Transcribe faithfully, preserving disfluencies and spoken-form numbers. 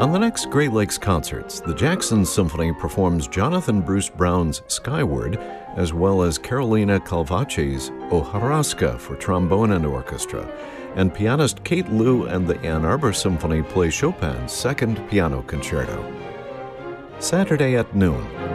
On the next Great Lakes Concerts, the Jackson Symphony performs Jonathan Bruce Brown's Skyward, as well as Carolina Calvace's O Horaska for trombone and orchestra, and pianist Kate Liu and the Ann Arbor Symphony play Chopin's Second Piano Concerto. Saturday at noon,